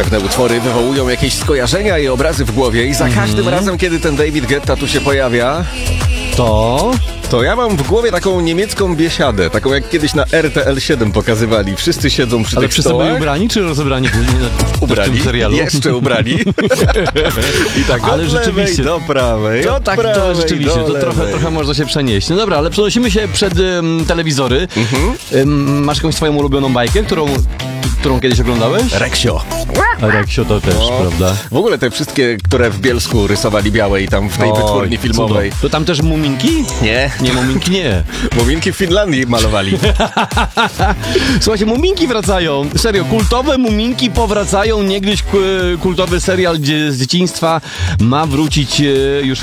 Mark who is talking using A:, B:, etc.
A: Pewne utwory wywołują jakieś skojarzenia i obrazy w głowie i za każdym razem, kiedy ten David Guetta tu się pojawia, to ja mam w głowie taką niemiecką biesiadę, taką jak kiedyś na RTL 7 pokazywali. Wszyscy siedzą przy tych stołach.
B: byli ubrani czy rozebrani
A: Ubrani,
B: w tym serialu?
A: jeszcze ubrani. I tak
B: ale rzeczywiście
A: do prawej,
B: to tak, to rzeczywiście, to trochę można się przenieść. No dobra, ale przenosimy się przed telewizory. Masz jakąś swoją ulubioną bajkę, którą kiedyś oglądałeś?
A: Reksio.
B: Reksio to też, prawda?
A: W ogóle te wszystkie, które w Bielsku rysowali białe i tam w tej wytwórni filmowej.
B: Cudo. To tam też muminki?
A: Nie.
B: Nie, muminki nie.
A: Muminki w Finlandii malowali.
B: Słuchajcie, muminki wracają. Serio, kultowe muminki powracają. Niegdyś kultowy serial z dzieciństwa ma wrócić już